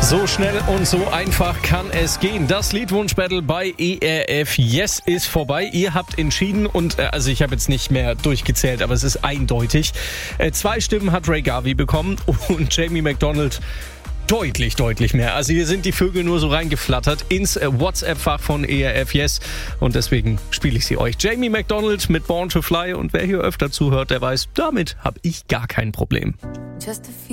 So schnell und so einfach kann es gehen. Das Liedwunsch-Battle bei ERF Yes ist vorbei. Ihr habt entschieden und also ich habe jetzt nicht mehr durchgezählt, aber es ist eindeutig. 2 Stimmen hat Ray Garvey bekommen und Jamie McDonald deutlich mehr. Also hier sind die Vögel nur so reingeflattert ins WhatsApp-Fach von ERF Yes und deswegen spiele ich sie euch. Jamie McDonald mit Born to Fly und wer hier öfter zuhört, der weiß, damit habe ich gar kein Problem.